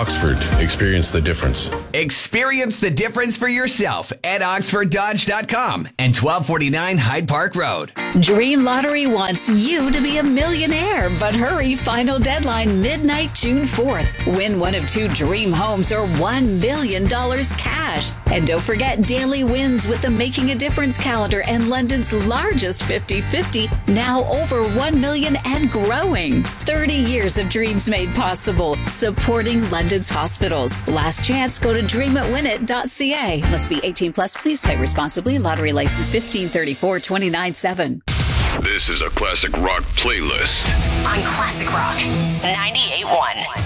Oxford. Experience the difference. Experience the difference for yourself at OxfordDodge.com and 1249 Hyde Park Road. Dream Lottery wants you to be a millionaire, but hurry, final deadline midnight June 4th. Win one of 2 dream homes or $1 million cash. And don't forget daily wins with the Making a Difference calendar and London's largest 50/50, now over 1 million and growing. 30 years of dreams made possible, supporting London's hospitals. Last chance, go to dreamitwinit.ca. Must be 18 plus. Please play responsibly. Lottery license 1534-29-7. This is a classic rock playlist on Classic Rock 98.1.